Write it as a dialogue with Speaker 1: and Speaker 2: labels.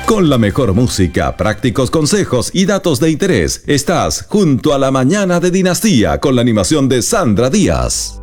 Speaker 1: Con la mejor música, prácticos consejos y datos de interés, estás junto a la mañana de Dinastía con la animación de Sandra Díaz.